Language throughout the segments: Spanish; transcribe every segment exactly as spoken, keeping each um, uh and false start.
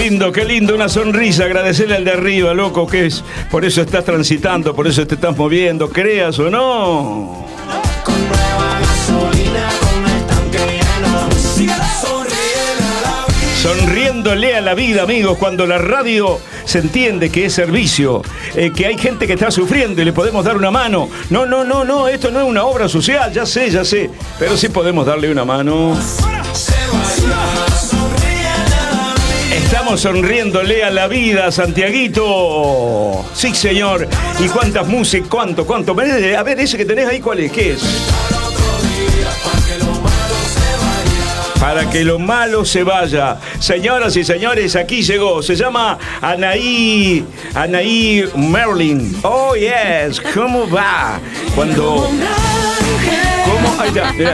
lindo, qué lindo, una sonrisa, agradecerle al de arriba, loco, que es, por eso estás transitando, por eso te estás moviendo, creas o no. Con nueva gasolina, con el tanque lleno, sonríele a la vida. Sonriéndole a la vida, amigos, cuando la radio se entiende que es servicio, eh, que hay gente que está sufriendo y le podemos dar una mano. No, no, no, no, esto no es una obra social, ya sé, ya sé, pero sí podemos darle una mano. Estamos sonriéndole a la vida, Santiaguito. Sí, señor. ¿Y cuántas músicas? ¿Cuánto? ¿Cuánto? A ver, ese que tenés ahí, ¿cuál es? ¿Qué es? Para que lo malo se vaya. Señoras y señores, aquí llegó. Se llama Anaí, Anaí Merlin. Oh, yes. ¿Cómo va? Cuando... ¿Cómo? Ahí está, mirá.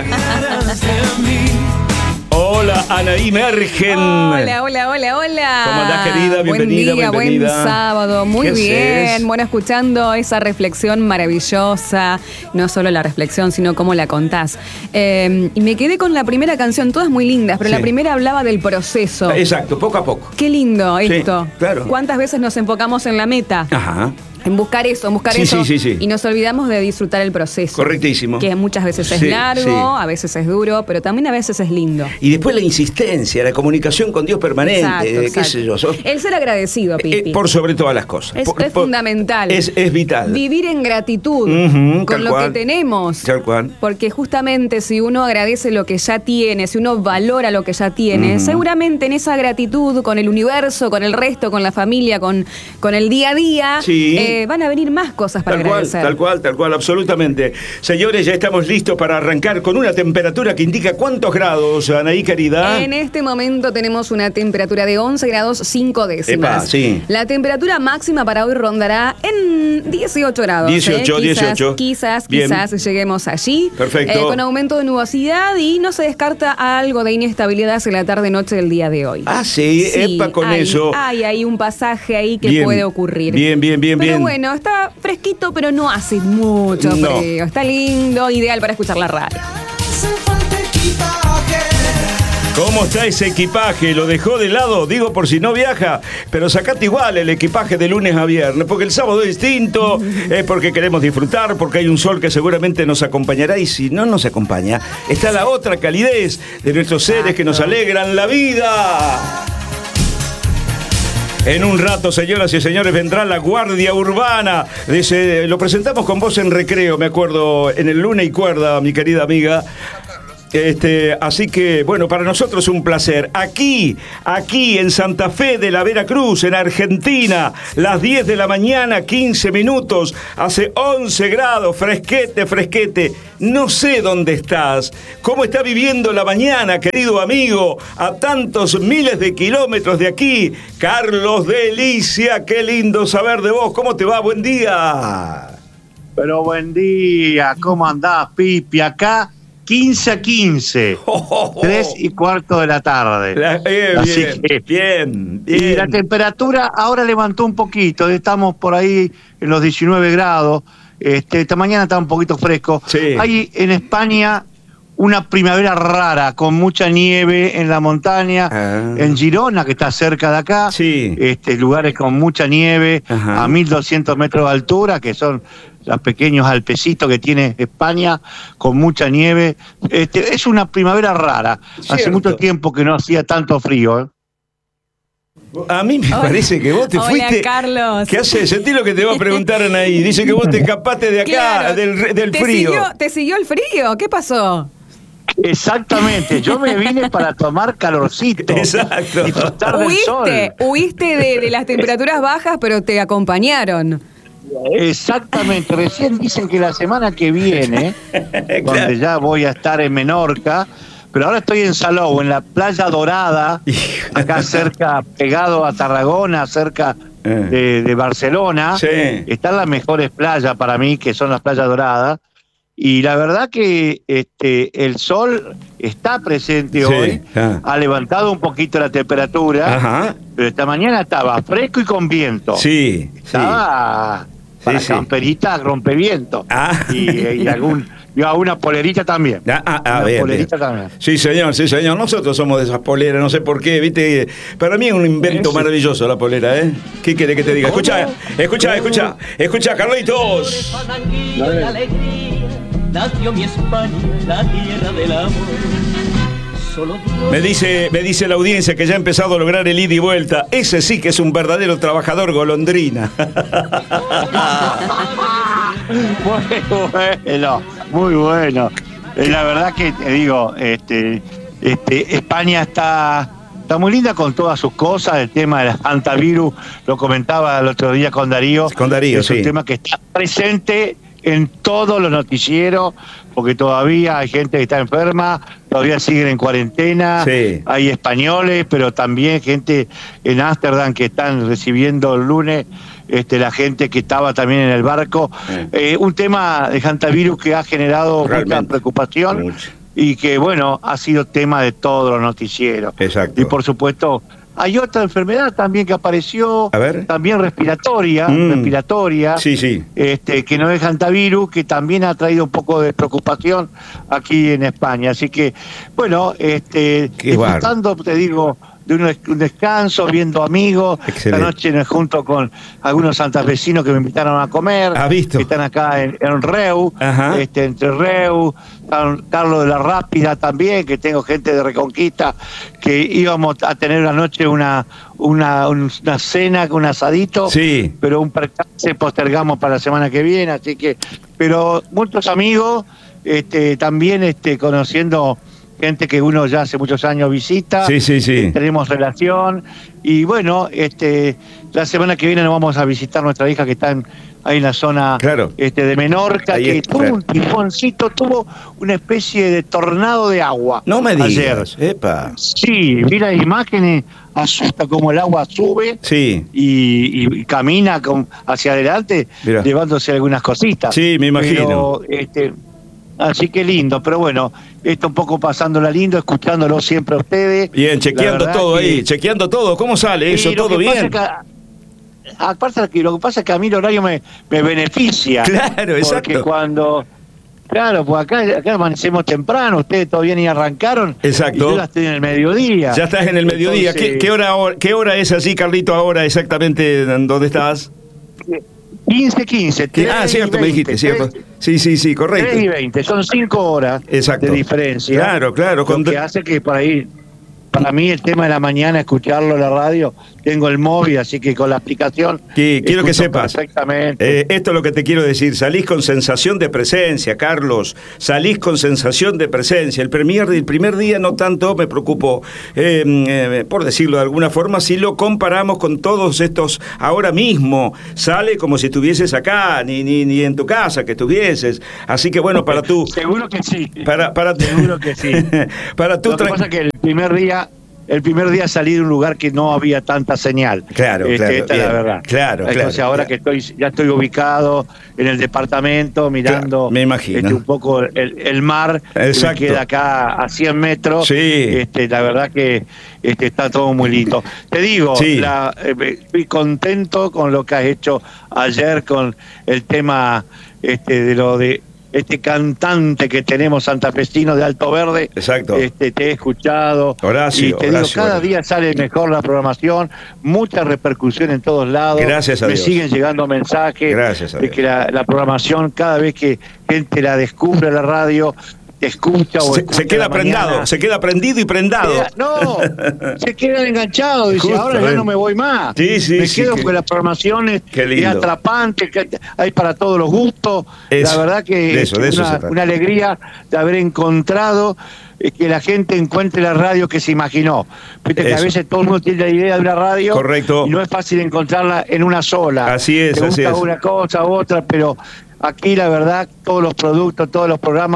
Hola, Anaí Mergen. Hola, hola, hola, hola. ¿Cómo andás, querida? Bienvenida, buen día, bienvenida. Buen sábado, muy ¿Qué bien. haces? Bueno, escuchando esa reflexión maravillosa, no solo la reflexión, sino cómo la contás. Eh, y me quedé con la primera canción, todas muy lindas, pero Sí. la primera hablaba del proceso. Exacto, poco a poco. Qué lindo esto. Sí, claro. ¿Cuántas veces nos enfocamos en la meta? Ajá. En buscar eso, en buscar Sí, eso. sí, sí, sí. Y nos olvidamos de disfrutar el proceso. Correctísimo. Que muchas veces es Sí, largo, sí. a veces es duro, pero también a veces es lindo. Y después la insistencia, la comunicación con Dios permanente, Exacto, qué exacto. sé yo. sos- El ser agradecido, Pipi. Eh, por sobre todas las cosas. Es, Por- es por- fundamental. Es, es vital. Vivir en gratitud Ujú, con tal lo cual. que tenemos. Tal cual. Porque justamente si uno agradece lo que ya tiene, si uno valora lo que ya tiene, Ujú. seguramente en esa gratitud con el universo, con el resto, con la familia, con, con el día a día, Sí. eh, van a venir más cosas para Tal cual, agradecer. tal cual, tal cual, absolutamente. Señores, ya estamos listos para arrancar con una temperatura que indica cuántos grados, Anaí, querida. En este momento tenemos una temperatura de once grados cinco décimas. Epa, sí. La temperatura máxima para hoy rondará en dieciocho grados. dieciocho, ¿eh? Quizás, dieciocho. Quizás, Bien. quizás lleguemos allí. Perfecto. Eh, con aumento de nubosidad y no se descarta algo de inestabilidad en la tarde-noche del día de hoy. Ah, sí, epa con hay, eso. Hay ahí un pasaje ahí que Bien, puede ocurrir. bien, bien, bien, Pero bien. bueno, está fresquito, pero no hace mucho No. frío. Está lindo, ideal para escuchar la radio. Hace falta equipaje. ¿Cómo está ese equipaje? ¿Lo dejó de lado? Digo por si no viaja, pero sacate igual el equipaje de lunes a viernes, porque el sábado es distinto, es porque queremos disfrutar, porque hay un sol que seguramente nos acompañará, y si no nos acompaña, está la otra calidez de nuestros seres que nos alegran la vida. En un rato, señoras y señores, vendrá la Guardia Urbana. Dice, lo presentamos con Voz en Recreo, me acuerdo, en el Luna y Cuerda, mi querida amiga. Este, así que, bueno, para nosotros un placer. Aquí, aquí en Santa Fe de la Veracruz, en Argentina, las diez de la mañana, quince minutos, hace once grados, fresquete, fresquete. No sé dónde estás, cómo está viviendo la mañana, querido amigo, a tantos miles de kilómetros de aquí. Carlos Delicia, qué lindo saber de vos. ¿Cómo te va? Buen día. Pero buen día, ¿cómo andás, Pipi? Acá quince a quince, tres y cuarto de la tarde. La- eh, Así bien, que- bien, Y bien. la temperatura ahora levantó un poquito, estamos por ahí en los diecinueve grados. Este, esta mañana está un poquito fresco. Sí. Hay en España una primavera rara, con mucha nieve en la montaña, Ah. en Girona, que está cerca de acá. Sí. Este, lugares con mucha nieve, Ajá. a mil doscientos metros de altura, que son los pequeños alpecitos que tiene España, con mucha nieve. Este, es una primavera rara. Hace Cierto. mucho tiempo que no hacía tanto frío, ¿eh? A mí me Hola. parece que vos te Hola, fuiste. Carlos. ¿Qué haces? Sentí lo que te va a preguntar Anaí. Dice que vos te escapaste de acá, Claro, del, del te frío. Siguió, ¿Te siguió el frío? ¿Qué pasó? Exactamente, yo me vine para tomar calorcito. Exacto. Disfrutar del sol. Huiste, huiste de, de las temperaturas bajas, pero te acompañaron. Exactamente, recién dicen que la semana que viene, donde ya voy a estar en Menorca, pero ahora estoy en Salou, en la Playa Dorada, acá cerca, pegado a Tarragona, cerca de, de Barcelona. Sí. Están las mejores playas para mí, que son las playas doradas. Y la verdad que este, el sol está presente Sí, hoy, ah. ha levantado un poquito la temperatura, Ajá. pero esta mañana estaba fresco y con viento. Sí, sí. Estaba para sí. camperita rompeviento. Ah. Y, y algún Y a una polerita también. Ah, ah, ah, una bien, polerita bien. también. Sí, señor, sí, señor. Nosotros somos de esas poleras, no sé por qué, ¿viste? Para mí es un invento Sí. maravilloso la polera, ¿eh? ¿Qué quiere que te diga? Escucha, escucha, escucha, escucha, Carlitos. De la alegría nació mi España, la tierra del amor. Solo Dios Me dice, me dice la audiencia que ya ha empezado a lograr el ida y vuelta. Ese sí que es un verdadero trabajador golondrina. Muy bueno, muy bueno. Eh, La verdad que te digo, este, este, España está, está muy linda con todas sus cosas. El tema del antivirus, lo comentaba el otro día con Darío. Con Darío, es sí. un tema que está presente en todos los noticieros, porque todavía hay gente que está enferma, todavía siguen en cuarentena, Sí. hay españoles, pero también gente en Ámsterdam que están recibiendo el lunes, este, la gente que estaba también en el barco. Sí. Eh, un tema de hantavirus que ha generado mucha Realmente. preocupación Mucho. y que, bueno, ha sido tema de todos los noticieros. Exacto. Y por supuesto, hay otra enfermedad también que apareció, A ver. también respiratoria, Mm. respiratoria, Sí, sí. este, que no es hantavirus, que también ha traído un poco de preocupación aquí en España. Así que, bueno, este, Qué disfrutando, te digo, de un, un descanso, viendo amigos. Excelente. Esta noche me junto con algunos santafesinos que me invitaron a comer. ¿Has visto? Que están acá en, en Reu, Ajá. este, entre Reu, San Carlos de la Rápida también, que tengo gente de Reconquista, que íbamos a tener una noche una, una, un- una cena, un asadito, Sí. pero un percance postergamos para la semana que viene, así que, pero muchos amigos, este, también este, conociendo gente que uno ya hace muchos años visita, Sí, sí, sí. eh, tenemos relación, y bueno, este, la semana que viene nos vamos a visitar nuestra hija que está en, ahí en la zona Claro. este, de Menorca, Ahí que es, tuvo claro. un tifoncito, tuvo una especie de tornado de agua. No me ayer. digas. Epa. Sí, vi las imágenes, asusta como el agua sube Sí. y, y camina con, hacia adelante, Mirá. llevándose algunas cositas. Sí, me imagino. Pero, este, así que lindo, pero bueno, esto un poco pasándola lindo, escuchándolo siempre a ustedes. Bien, La chequeando verdad todo que- ahí, chequeando todo. ¿Cómo sale eso? y lo ¿Todo que pasa bien? es que- aparte que lo que pasa es que a mí el horario me, me beneficia. Claro, exacto. Porque cuando... Claro, pues acá, acá amanecemos temprano, ustedes todavía ni arrancaron. Exacto. Y yo ya estoy en el mediodía. Ya estás en el mediodía. Entonces, ¿Qué, qué hora, ¿Qué hora es así, Carlito, ahora exactamente dónde estás? quince quince. ¿Qué? Ah, cierto, me dijiste, cierto. Sí, sí, sí, correcto. tres y veinte, son cinco horas Exacto. de diferencia. Claro, claro. Lo Cuando- que hace que por ahí, para mí el tema de la mañana, escucharlo en la radio, tengo el móvil, así que con la aplicación... Que quiero que escucho sepas. Perfectamente. Eh, esto es lo que te quiero decir. Salís con sensación de presencia, Carlos. Salís con sensación de presencia. El primer, el primer día no tanto me preocupó, eh, eh, por decirlo de alguna forma, si lo comparamos con todos estos ahora mismo. Sale como si estuvieses acá, ni, ni, ni en tu casa que estuvieses. Así que bueno, para tú... Seguro que sí. Para, para tu- Seguro que sí. para tú Lo que tran- pasa es que el primer día... El primer día salí de un lugar que no había tanta señal. Claro, Este, claro, Esta es bien. la verdad. Claro, Entonces claro, ahora claro. que estoy, ya estoy ubicado en el departamento, mirando Claro, me imagino. este, un poco el, el mar, que me Exacto. queda acá a cien metros. Sí. Este, la verdad que este, está todo muy lindo. Te digo, Sí. la, eh, estoy contento con lo que has hecho ayer con el tema este, de lo de este cantante que tenemos santafesino de Alto Verde. Exacto. Este, te he escuchado. Horacio, y te Horacio, digo, cada Horacio. día sale mejor la programación, mucha repercusión en todos lados. Gracias a Me Dios. siguen llegando mensajes Gracias a de Dios. que la, la programación, cada vez que gente la descubre la radio, te escucha o Se, escucha se queda a la mañana. prendado, se queda prendido y prendado. Queda- no, se quedan enganchados. Dice, ahora ya Justamente. no me voy más. Sí, sí, me sí, quedo que- porque la programación es, Qué es lindo. atrapante, que hay para todos los gustos. Eso, la verdad que de eso, es de eso se una, trata. una alegría de haber encontrado eh, que la gente encuentre la radio que se imaginó. Viste que a Eso. veces todo el mundo tiene la idea de una radio. Correcto. Y no es fácil encontrarla en una sola. Así es, Te así gusta es. una cosa u otra, pero aquí la verdad, todos los productos, todos los programas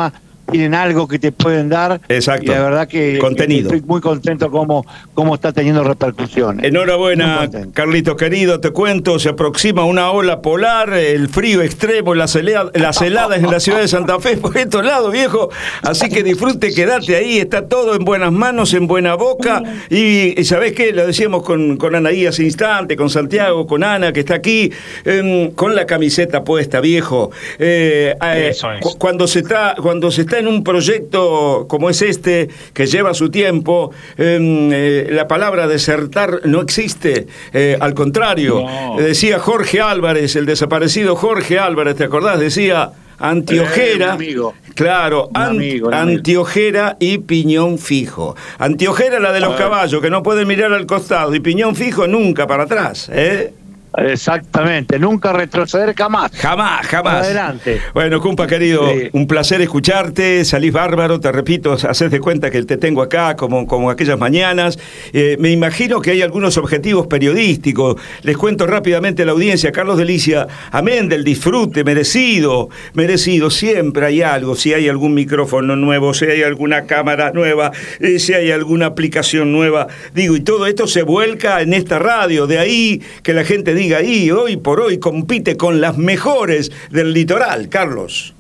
tienen algo que te pueden dar. Exacto. Y la verdad que contenido. Estoy muy contento cómo, cómo está teniendo repercusiones. Enhorabuena, Carlitos querido, te cuento, se aproxima una ola polar, el frío extremo, las heladas, las heladas en la ciudad de Santa Fe, por estos lados, viejo. Así que disfrute, quédate ahí, está todo en buenas manos, en buena boca. Y, y ¿sabés qué? Lo decíamos con, con Anaí hace instante, con Santiago, con Ana, que está aquí, eh, con la camiseta puesta, viejo. Eh, eh, Eso es. cu- cuando se está, cuando se está en un proyecto como es este, que lleva su tiempo, eh, eh, la palabra desertar no existe, eh, al contrario. No. Decía Jorge Álvarez, el desaparecido Jorge Álvarez, ¿te acordás? Decía antiojera, Eh, un amigo. claro, Un an- amigo, un amigo. antiojera y piñón fijo. Antiojera la de los Ah. caballos, que no pueden mirar al costado, y piñón fijo nunca para atrás, ¿eh? Exactamente, nunca retroceder jamás. Jamás, jamás. Adelante. Bueno, compa querido, Sí. un placer escucharte, salís bárbaro, te repito, haces de cuenta que te tengo acá como, como aquellas mañanas. Eh, me imagino que hay algunos objetivos periodísticos. Les cuento rápidamente a la audiencia, Carlos Delicia, amén del disfrute, merecido, merecido, siempre hay algo, si hay algún micrófono nuevo, si hay alguna cámara nueva, eh, si hay alguna aplicación nueva, digo, y todo esto se vuelca en esta radio, de ahí que la gente diga, ahí, hoy por hoy compite con las mejores del litoral, Carlos.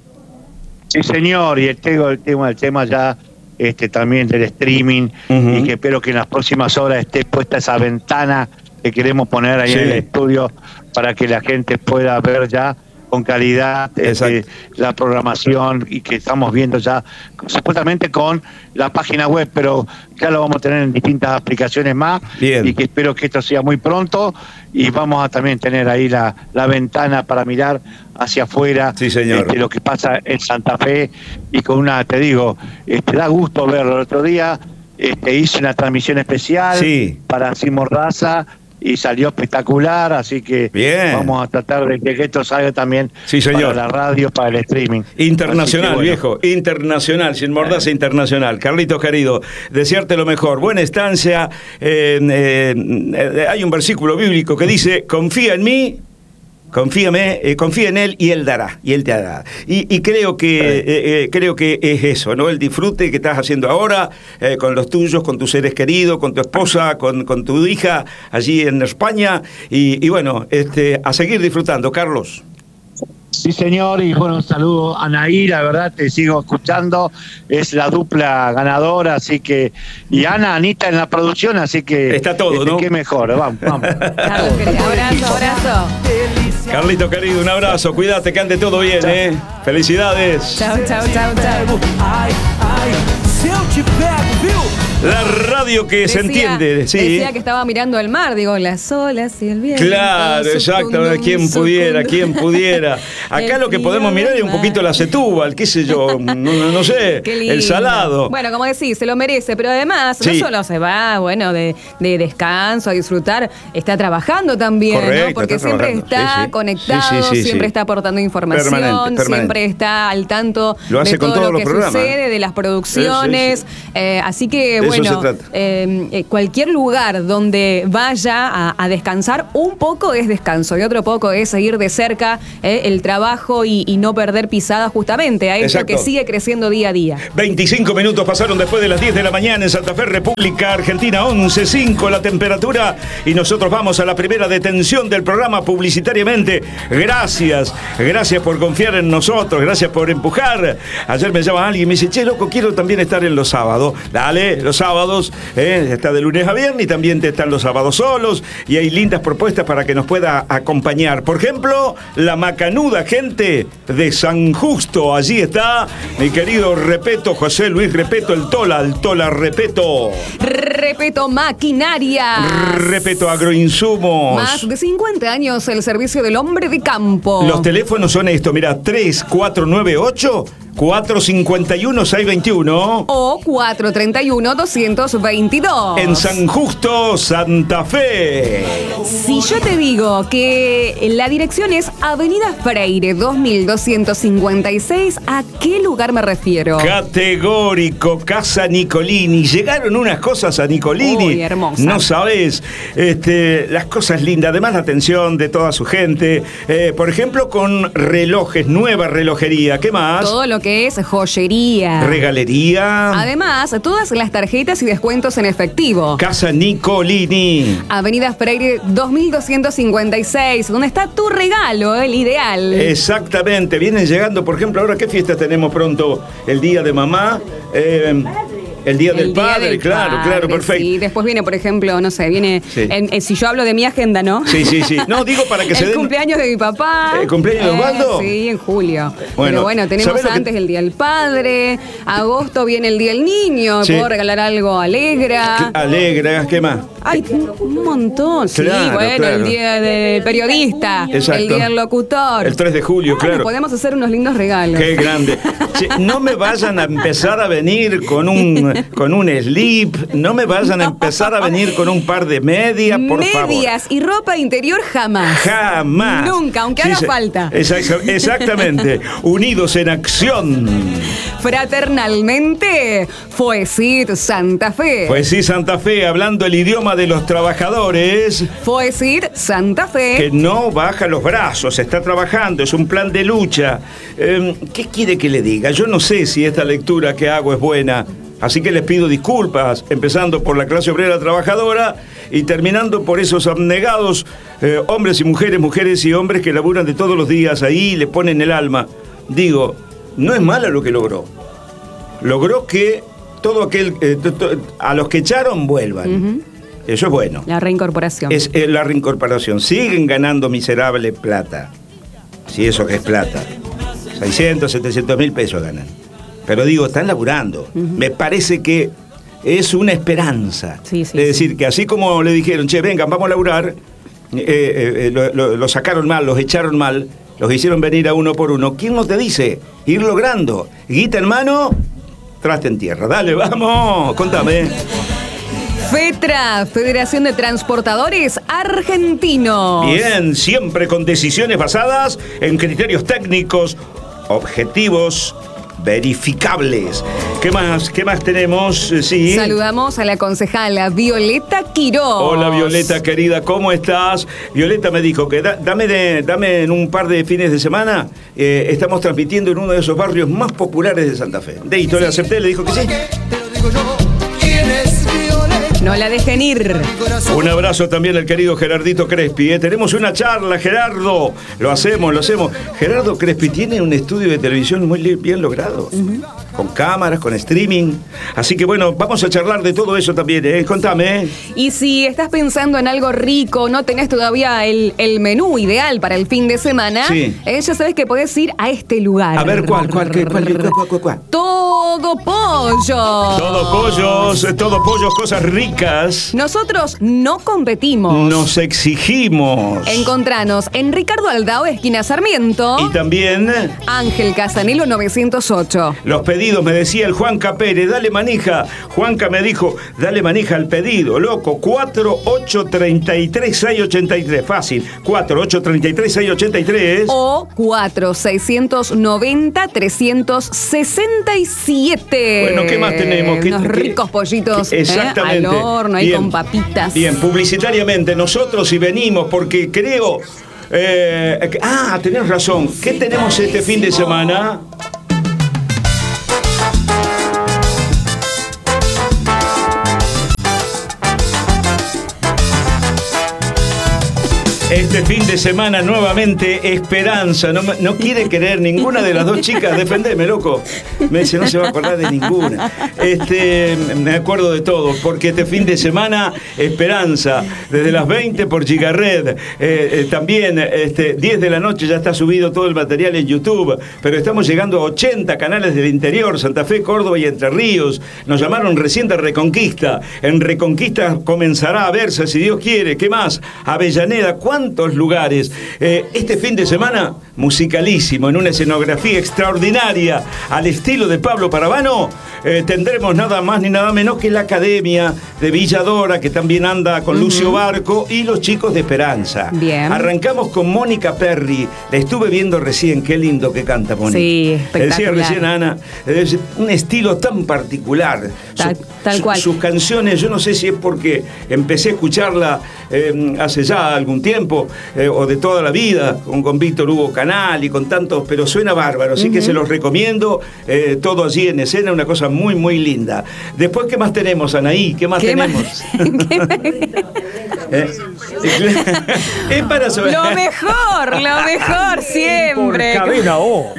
Sí, señor, y el tema, el tema, el tema ya este, también del streaming, Ujú. y que espero que en las próximas horas esté puesta esa ventana que queremos poner ahí Sí. en el estudio para que la gente pueda ver ya con calidad este, Exacto. la programación, y que estamos viendo ya supuestamente con la página web, pero ya lo vamos a tener en distintas aplicaciones más. Bien. Y que espero que esto sea muy pronto, y vamos a también tener ahí la, la ventana para mirar hacia afuera. Sí, señor. Este, lo que pasa en Santa Fe, y con una, te digo, este, da gusto verlo. El otro día este, hice una transmisión especial Sí. para Simón Raza y salió espectacular, así que Bien. vamos a tratar de que esto salga también Sí, señor. para la radio, para el streaming. Internacional, Así que, bueno, viejo, internacional, sin mordaza internacional. Carlitos querido, desearte lo mejor, buena estancia. eh, eh, eh, hay un versículo bíblico que dice, confía en mí, confíame, eh, confía en él y él dará, y él te dará. Y, y creo que eh, eh, creo que es eso, ¿no? El disfrute que estás haciendo ahora eh, con los tuyos, con tus seres queridos, con tu esposa, con, con tu hija allí en España. Y, y bueno, este, a seguir disfrutando, Carlos. Sí, señor, y bueno, un saludo a Anaí, la verdad, te sigo escuchando, es la dupla ganadora, así que, y Ana, Anita en la producción, así que... Está todo, este, ¿no? Qué mejor, vamos, vamos. Carlos, querido, abrazo, abrazo. Carlito querido, un abrazo, cuídate, que ande todo bien, ¿eh? Felicidades. Chao, chao, chao, chao. Ai, ai, se eu te pego, viu? La radio que se Decía- entiende, sí. Decía que estaba mirando el mar, digo, las olas y el viento. Claro, exacto, sucundum, quien pudiera, sucundum. quien pudiera. Acá El lo que frío podemos mirar es del un poquito la mar. Setúbal, qué sé yo, no, no- no sé, Qué lindo. el salado. Bueno, como decís, se lo merece, pero además Sí. no solo se va, bueno, de, de descanso, a disfrutar, está trabajando también, Correcto, ¿no? Porque está siempre trabajando. está Sí, sí. conectado, Sí, sí, sí, siempre sí. está aportando información, Permanente, permanente. siempre está al tanto Lo hace de con todo todos lo los que programas. sucede, de las producciones. Sí, sí, eh, así que, De eso bueno, se trata. eh, eh, cualquier lugar donde vaya a, a descansar, un poco es descanso y otro poco es seguir de cerca eh, el trabajo y, y no perder pisada justamente a esto Exacto. que sigue creciendo día a día. veinticinco minutos pasaron después de las diez de la mañana en Santa Fe, República Argentina, once cinco la temperatura, y nosotros vamos a la primera detención del programa publicitariamente. Gracias, gracias por confiar en nosotros, gracias por empujar. Ayer me llama alguien y me dice, che, loco, quiero también estar en los sábados. Dale, los sábados, eh, está de lunes a viernes y también te están los sábados solos, y hay lindas propuestas para que nos pueda acompañar. Por ejemplo, la macanuda gente de San Justo. Allí está mi querido Repeto, José Luis Repeto, el Tola, el Tola Repeto. Repeto Maquinaria. Repeto Agroinsumos. Más de cincuenta años el servicio del hombre de campo. Los teléfonos son estos, mira, tres cuatro nueve ocho, cuatro cinco uno, seis dos uno. O cuatro treinta y uno, doscientos veintidós. En San Justo, Santa Fe. Si yo te digo que la dirección es Avenida Freire dos mil doscientos cincuenta y seis, ¿a qué lugar me refiero? Categórico, Casa Nicolini. Llegaron unas cosas a Nicolini. Uy, hermosa. No sabés, este, las cosas lindas. Además, la atención de toda su gente. Eh, por ejemplo, con relojes, nueva relojería. ¿Qué más? Todo lo que que es joyería. Regalería. Además, todas las tarjetas y descuentos en efectivo. Casa Nicolini. Avenida Freire dos mil doscientos cincuenta y seis, donde está tu regalo, el ideal. Exactamente. Vienen llegando, por ejemplo, ahora, ¿qué fiestas tenemos pronto? El Día de Mamá. Eh, El Día del El Día Padre, del claro, Padre, claro, perfecto. Sí, después viene, por ejemplo, no sé, viene. Sí. En, en- si yo hablo de mi agenda, ¿no? Sí, sí, sí. No, digo para que se El den... cumpleaños de mi papá. ¿El cumpleaños de Osvaldo? Sí, en julio. Bueno, Pero bueno, tenemos ¿sabés lo que- antes el Día del Padre. Agosto viene el Día del Niño. Sí. Puedo regalar algo alegra. Alegra, ¿qué más? Ay, un montón. Sí, Claro, bueno, claro. el Día del Periodista. Exacto. El Día del Locutor. El tres de julio, Bueno, claro. podemos hacer unos lindos regalos. Qué grande. Che, no me vayan a empezar a venir con un con un slip, no me vayan a empezar a venir con un par de medias, por favor. Medias y ropa interior jamás. Jamás. Nunca, aunque haga se- falta. Exacto- exactamente. Unidos en acción. Fraternalmente, Foesit Santa Fe. Pues sí, Santa Fe, hablando el idioma de los trabajadores, Foesit Santa Fe. que no baja los brazos, está trabajando, es un plan de lucha. Eh, ¿Qué quiere que le diga? Yo no sé si esta lectura que hago es buena, así que les pido disculpas, empezando por la clase obrera trabajadora y terminando por esos abnegados eh, hombres y mujeres, mujeres y hombres que laburan de todos los días ahí y le ponen el alma. Digo, no es malo lo que logró. Logró que todo aquel, eh, to- to- a los que echaron vuelvan. Eso es bueno. La reincorporación. Es eh, la reincorporación. Siguen ganando miserable plata. Si eso que es plata. seiscientos, setecientos mil pesos ganan. Pero digo, están laburando. Me parece que es una esperanza. Sí, sí, es decir, que así como le dijeron, che, vengan, vamos a laburar, eh, eh, eh, lo, lo- lo sacaron mal, los echaron mal, los hicieron venir a uno por uno. ¿Quién no te dice? Ir logrando. Guita en mano, traste en tierra. Dale, vamos, contame. FETRA, Federación de Transportadores Argentinos. Bien, siempre con decisiones basadas en criterios técnicos, objetivos, verificables. ¿Qué más? ¿Qué más tenemos? Eh, Sí. Saludamos a la concejala Violeta Quiroz. Hola Violeta querida, ¿cómo estás? Violeta me dijo que da- dame, de, dame en un par de fines de semana, eh, estamos transmitiendo en uno de esos barrios más populares de Santa Fe. Deito le acepté, le dijo que sí. No la dejen ir. Un abrazo también al querido Gerardito Crespi. ¿eh? Tenemos una charla, Gerardo. Lo hacemos, lo hacemos. Gerardo Crespi tiene un estudio de televisión muy li- bien logrado. Con cámaras, con streaming. Así que bueno, vamos a charlar de todo eso también. ¿eh? Contame. ¿eh? Y si estás pensando en algo rico, no tenés todavía el, el menú ideal para el fin de semana, Sí. eh, ya sabes que podés ir a este lugar. A ver, ¿cuál, cuál, qué, cuál, cuál, cuál, cuál, cuál? Todo pollo. Todo pollos, eh, todo pollos, cosas ricas. Nosotros no competimos. Nos exigimos. Encontranos en Ricardo Aldao, esquina Sarmiento. Y también Ángel Casanelo novecientos ocho. los pedidos, me decía el Juanca Pérez, dale manija. Juanca me dijo, dale manija al pedido, loco. cuatro ocho tres tres seis ocho tres. Fácil. cuatro ocho tres tres seis ocho tres. O cuatro seis nueve cero tres seis siete. Bueno, ¿qué más tenemos? ¿Qué- Unos qué- ricos pollitos qué- ¿eh? Exactamente. al horno, ahí Bien. con papitas. Bien, publicitariamente, nosotros si venimos, porque creo. eh, que- ah, tenés razón. ¿Qué tenemos este fin de semana? Este fin de semana nuevamente Esperanza, no, me- no quiere querer ninguna de las dos chicas, defendeme, loco. Me dice, no se va a acordar de ninguna. Este, me acuerdo de todo, porque este fin de semana Esperanza, desde las veinte por Gigared, eh, eh, también este, diez de la noche ya está subido todo el material en YouTube, pero estamos llegando a ochenta canales del interior, Santa Fe, Córdoba y Entre Ríos. Nos llamaron recién de Reconquista. En Reconquista comenzará a verse, si Dios quiere. ¿Qué más? Avellaneda, ¿cuántos lugares? Eh, este fin de semana, musicalísimo, en una escenografía extraordinaria, al estilo de Pablo Parabano, eh, tendremos nada más ni nada menos que la Academia de Villadora, que también anda con Lucio Barco, y los chicos de Esperanza. Bien. Arrancamos con Mónica Perry. La estuve viendo recién, qué lindo que canta Mónica. Sí, Decía espectacular. recién Ana, es un estilo tan particular. Tal- Su- tal su- cual. Sus canciones, yo no sé si es porque empecé a escucharla eh, hace ya algún tiempo, tiempo, eh, o de toda la vida, con, con Víctor Hugo Canal y con tantos, pero suena bárbaro, así uh-huh. que se los recomiendo, eh, todo allí en escena, una cosa muy, muy linda. Después, ¿qué más tenemos, Anaí? ¿Qué más ¿Qué tenemos? Más? ¿Qué ¿Eh? Es para saber. Lo mejor, lo mejor siempre. Por cabina O.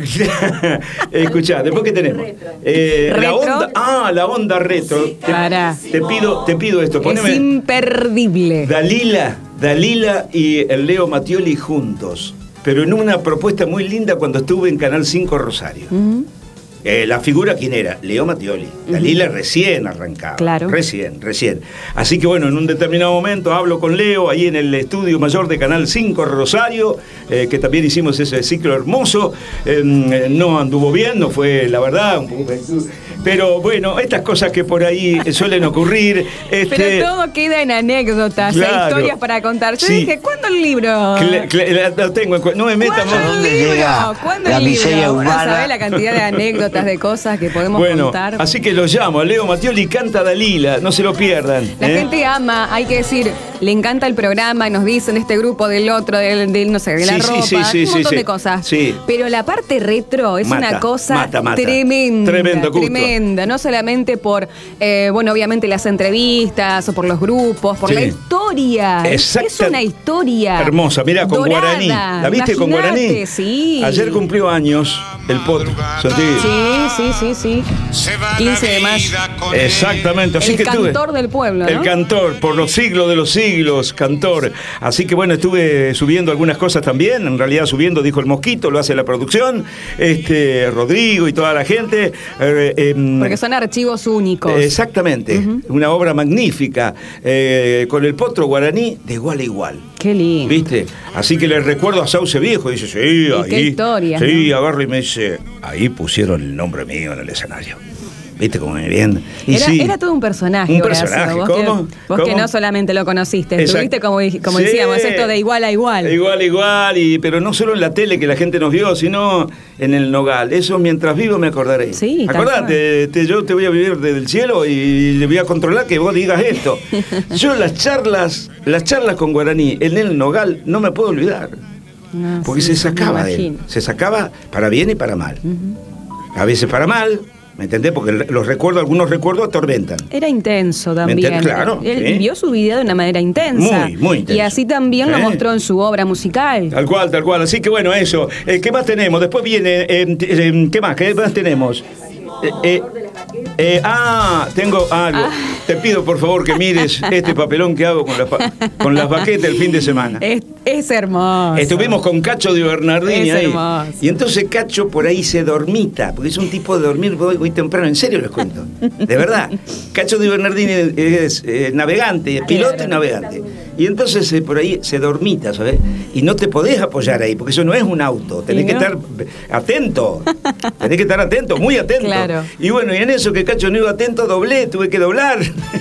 Escuchá, después ¿qué tenemos? Eh, la onda, ah, la onda retro. Te, Para. te pido, te pido esto. Poneme Es imperdible. Dalila, Dalila y el Leo Mattioli juntos, pero en una propuesta muy linda cuando estuve en Canal cinco Rosario. Uh-huh. Eh, la figura, ¿quién era? Leo Mattioli. Uh-huh. Dalila recién arrancaba. Claro. Recién, recién. Así que bueno, en un determinado momento hablo con Leo ahí en el estudio mayor de Canal cinco Rosario, eh, que también hicimos ese ciclo hermoso. Eh, no anduvo bien, no fue la verdad, un poco. Pero bueno, estas cosas que por ahí suelen ocurrir. Este... Pero todo queda en anécdotas, claro. e historias para contar. Yo sí. dije, ¿cuándo el libro? Cl- cl- lo tengo, no me metas más. ¿Cuándo el libro? ¿Cuándo el libro? Bueno, sabés la cantidad de anécdotas, de cosas que podemos bueno, contar. Así que los llamo, Leo Mattioli canta Dalila, no se lo pierdan. La ¿eh? gente ama, hay que decir, le encanta el programa, nos dicen este grupo del otro, del, del no sé, de la sí, ropa, sí, sí, un sí, montón sí, de cosas. Sí. Pero la parte retro es mata, una cosa mata, mata. tremenda. Tremendo gusto. Tremenda. No solamente por, eh, bueno, obviamente las entrevistas o por los grupos, por sí. la historia. Exacto. Es una historia hermosa. Mira, con dorada. Guaraní. ¿La viste? Imaginate, con Guaraní? Sí. Ayer cumplió años el potro. ¿Sentí? Sí, sí, sí, sí. quince de mayo. Exactamente. Así el que cantor estuve, del pueblo, ¿no? El cantor, por los siglos de los siglos, cantor. Así que bueno, estuve subiendo algunas cosas también. En realidad subiendo, dijo el Mosquito, lo hace la producción. Este, Rodrigo y toda la gente. Eh, eh, Porque son archivos únicos. Exactamente. Uh-huh. Una obra magnífica. Eh, con el potro Guaraní de igual a igual. Qué lindo. ¿Viste? Así que le recuerdo a Sauce Viejo. Dice, sí, ahí. Qué historia. Sí, ¿no? agarro y me dice, ahí pusieron el nombre mío en el escenario. ¿Viste cómo me viene? Y era, sí, era todo un personaje. Un personaje, vos ¿cómo? Que, vos ¿Cómo? que no solamente lo conociste, Exacto. estuviste como, como sí. decíamos, esto de igual a igual. De igual a igual, y, pero no solo en la tele que la gente nos vio, sino en el Nogal. Eso mientras vivo me acordaré. Sí, acordate, te, yo te voy a vivir desde el cielo y le voy a controlar que vos digas esto. Yo las charlas, las charlas con Guaraní en el Nogal no me puedo olvidar. No, porque sí, se sacaba de él. Se sacaba para bien y para mal. Uh-huh. A veces para mal. ¿Me entendés? Porque los recuerdos, algunos recuerdos atormentan. Era intenso también. Claro. Él ¿sí? vivió su vida de una manera intensa. Muy, muy intensa. Y así también ¿Eh? lo mostró en su obra musical. Tal cual, tal cual. Así que bueno, eso. Eh, ¿Qué más tenemos? Después viene... Eh, eh, ¿Qué más? ¿Qué más tenemos? Eh, eh, eh, ah, tengo algo. Ah. Te pido por favor que mires este papelón que hago con, la, con las baquetas el fin de semana. Es, es hermoso. Estuvimos con Cacho de Bernardini es ahí. Hermoso. Y entonces Cacho por ahí se dormita, porque es un tipo de dormir hoy, hoy temprano, en serio les cuento. De verdad. Cacho de Bernardini es, es eh, navegante, es piloto claro. y navegante. Y entonces eh, por ahí se dormita, ¿sabes? Y no te podés apoyar ahí, porque eso no es un auto. Tenés que no? estar atento. Tenés que estar atento, muy atento. Claro. Y bueno, y en eso que Cacho no iba atento, doblé, tuve que doblar.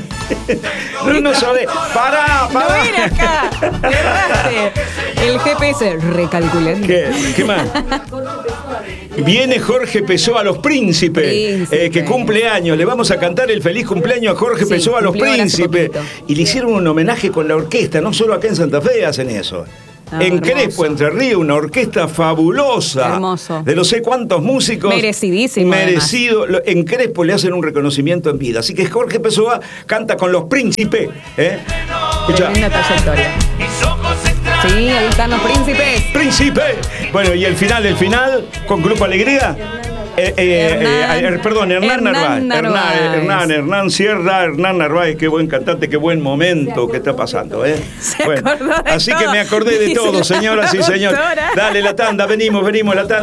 No, no sabés. ¡Pará, pará! ¡No viene acá! ¡Erraste! El G P S, recalculé. ¿Qué? ¿Qué más? Viene Jorge Pessoa a los Príncipes, Príncipe. eh, que cumple años. Le vamos a cantar el feliz cumpleaños a Jorge sí, Pessoa a los Príncipes. Y le hicieron un homenaje con la orquesta. No solo acá en Santa Fe hacen eso. Ah, en hermoso. Crespo, Entre Ríos, una orquesta fabulosa. Hermoso. De no sé cuántos músicos. Merecidísimo. Merecido. Además. En Crespo le hacen un reconocimiento en vida. Así que Jorge Pessoa canta con los Príncipes. ¿eh? Escucha. Linda trayectoria. Sí, ahí están los Príncipes. ¡Príncipe! Bueno, y el final, el final, con Grupo Alegría. Eh, eh, Hernán, eh, perdón, Hernán, Hernán Narváez. Narváez. Hernán, Hernán, Hernán Sierra, Hernán Narváez, qué buen cantante, qué buen momento que está pasando, ¿eh? Se bueno, acordó de así todo. que me acordé de todo, señoras y señores. Dale la tanda, venimos, venimos, la tanda.